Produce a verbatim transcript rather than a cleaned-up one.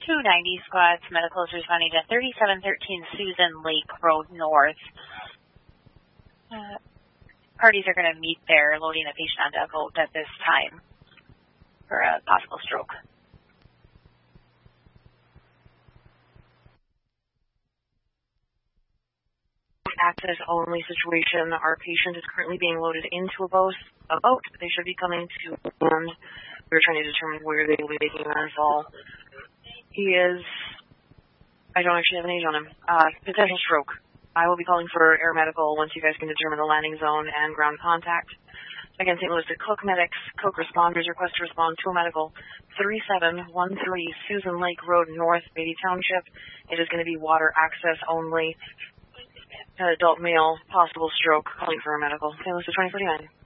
two ninety squads. Medical is responding to thirty-seven thirteen Susan Lake Road North. Uh, parties are going to meet there, loading a patient onto a boat at this time for a possible stroke. Access only situation. Our patient is currently being loaded into a boat. A boat. They should be coming to land. We're trying to determine where they will be making landfall. He is, I don't actually have an age on him, uh, potential stroke. I will be calling for air medical once you guys can determine the landing zone and ground contact. Again, Saint Louis to Cook Medics, Cook responders request to respond to a medical three seven one three Susan Lake Road North, Beatty Township. It is going to be water access only. Adult male, possible stroke, calling for a medical. Saint Louis to twenty forty-nine.